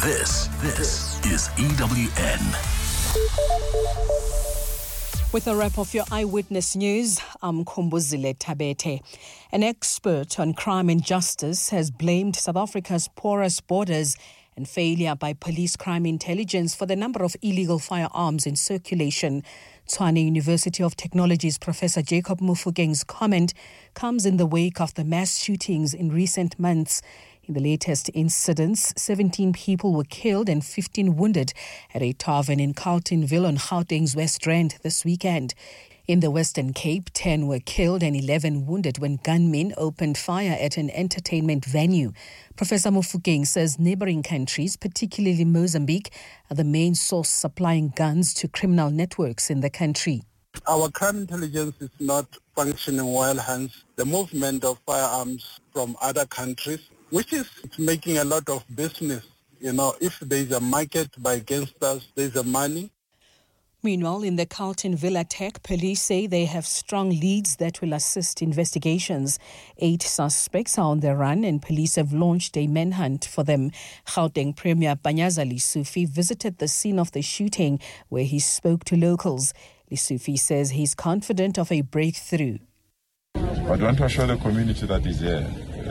This is EWN. With a wrap of your Eyewitness News, I'm Kumbuzile Tabete. An expert on crime and justice has blamed South Africa's porous borders and failure by police crime intelligence for the number of illegal firearms in circulation. Tshwane University of Technology's Professor Jacob Mofokeng's comment comes in the wake of the mass shootings in recent months. In the latest incidents, 17 people were killed and 15 wounded at a tavern in Carltonville on Gauteng's West Rand this weekend. In the Western Cape, 10 were killed and 11 wounded when gunmen opened fire at an entertainment venue. Professor Mofokeng says neighboring countries, particularly Mozambique, are the main source supplying guns to criminal networks in the country. Our crime intelligence is not functioning well, hence the movement of firearms from other countries, which is making a lot of business. You know, if there's a market by gangsters, there's a money. Meanwhile, in the Carltonville attack, police say they have strong leads that will assist investigations. 8 suspects are on the run and police have launched a manhunt for them. Gauteng Premier Panyaza Lesufi visited the scene of the shooting where he spoke to locals. Lesufi says he's confident of a breakthrough. I want to assure the community that is here.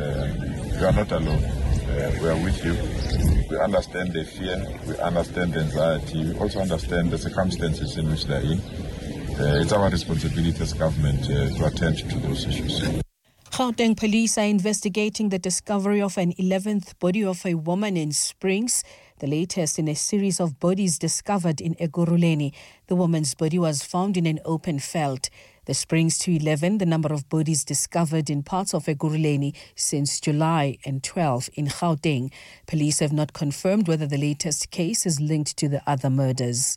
You are not alone. We are with you. We understand the fear. We understand the anxiety. We also understand the circumstances in which they are in. It's our responsibility as government to attend to those issues. Gauteng police are investigating the discovery of an 11th body of a woman in Springs, the latest in a series of bodies discovered in Ekurhuleni. The woman's body was found in an open veld. The Springs to 11, the number of bodies discovered in parts of Ekurhuleni since July, and 12 in Gauteng. Police have not confirmed whether the latest case is linked to the other murders.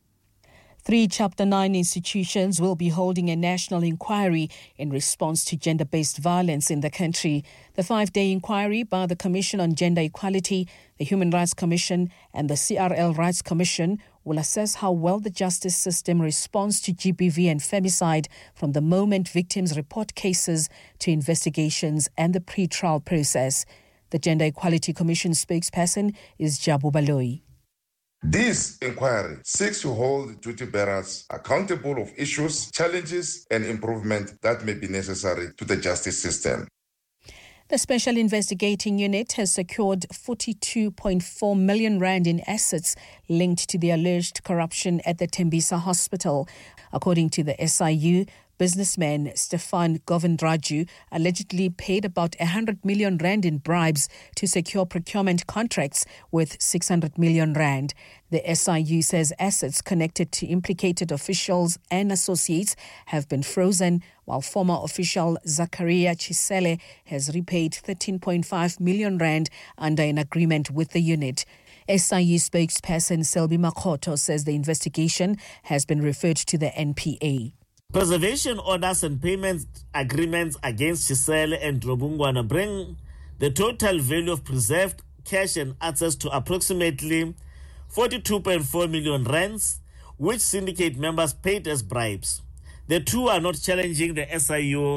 3 Chapter 9 institutions will be holding a national inquiry in response to gender-based violence in the country. The 5-day inquiry by the Commission on Gender Equality, the Human Rights Commission and the CRL Rights Commission will assess how well the justice system responds to GBV and femicide from the moment victims report cases to investigations and the pre-trial process. The Gender Equality Commission spokesperson is Jabu Baloyi. This inquiry seeks to hold duty bearers accountable of issues, challenges, and improvement that may be necessary to the justice system. The Special Investigating Unit has secured 42.4 million rand in assets linked to the alleged corruption at the Tembisa Hospital. According to the SIU, businessman Stefan Govindraju allegedly paid about 100 million rand in bribes to secure procurement contracts worth 600 million rand. The SIU says assets connected to implicated officials and associates have been frozen, while former official Zakaria Chisele has repaid 13.5 million rand under an agreement with the unit. SIU spokesperson Selby Makhoto says the investigation has been referred to the NPA. Preservation orders and payment agreements against Chisele and Robungwana bring the total value of preserved cash and assets to approximately 42.4 million rands, which syndicate members paid as bribes. The two are not challenging the SIU